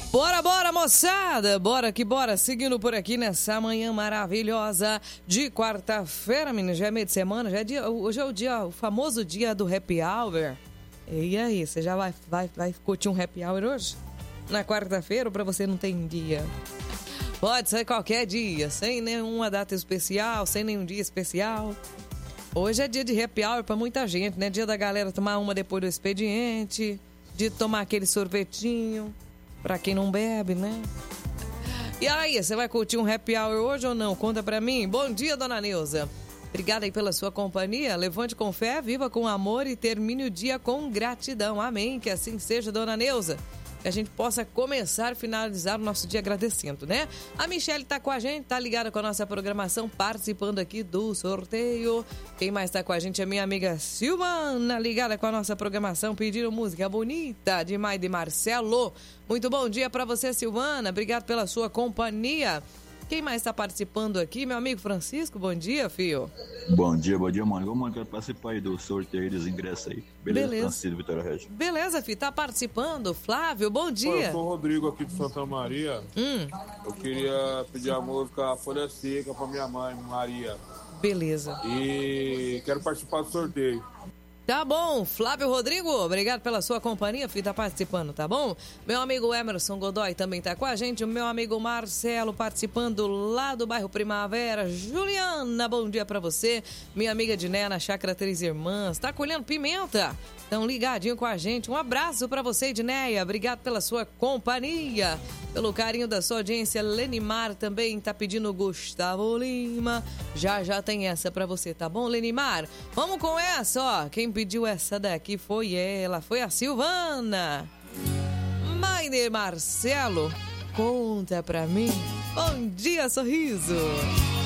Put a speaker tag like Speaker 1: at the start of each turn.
Speaker 1: Bora, bora, moçada! Bora que bora! Seguindo por aqui nessa manhã maravilhosa de quarta-feira, menina. Já é meio de semana, já é dia, hoje é o famoso dia do happy hour. E aí, você já vai curtir um happy hour hoje? Na quarta-feira ou pra você não tem dia? Pode ser qualquer dia, sem nenhuma data especial, sem nenhum dia especial. Hoje é dia de happy hour pra muita gente, né? Dia da galera tomar uma depois do expediente, de tomar aquele sorvetinho. Pra quem não bebe, né? E aí, você vai curtir um happy hour hoje ou não? Conta pra mim. Bom dia, dona Neuza. Obrigada aí pela sua companhia. Levante com fé, viva com amor e termine o dia com gratidão. Amém. Que assim seja, dona Neuza. Que a gente possa começar, finalizar o nosso dia agradecendo, né? A Michele tá com a gente, tá ligada com a nossa programação, participando aqui do sorteio. Quem mais tá com a gente é minha amiga Silvana, ligada com a nossa programação, pedindo música bonita de Maide e Marcelo. Muito bom dia pra você, Silvana. Obrigado pela sua companhia. Quem mais está participando aqui? Meu amigo Francisco, bom dia, filho.
Speaker 2: Bom dia, mano. Mano, quero participar aí do sorteio dos ingressos aí. Beleza? Francisco, Vitória Regia.
Speaker 1: Beleza, filho. Tá participando? Flávio, bom dia.
Speaker 3: Eu sou o Rodrigo aqui de Santa Maria. Eu queria pedir a música Folha Seca pra minha mãe, Maria.
Speaker 1: Beleza.
Speaker 3: E quero participar do sorteio.
Speaker 1: Tá bom, Flávio Rodrigo, obrigado pela sua companhia, filho, tá participando, tá bom? Meu amigo Emerson Godoy também tá com a gente, o meu amigo Marcelo participando lá do bairro Primavera. Juliana, bom dia pra você. Minha amiga Diné na Chácara Três Irmãs, tá colhendo pimenta? Então ligadinho com a gente, um abraço pra você, Dinéia, obrigado pela sua companhia, pelo carinho da sua audiência. Lenimar também tá pedindo Gustavo Lima, já tem essa pra você, tá bom, Lenimar? Vamos com essa, ó, quem pediu essa daqui foi ela, foi a Silvana. Maine Marcelo, conta pra mim. Bom dia, sorriso.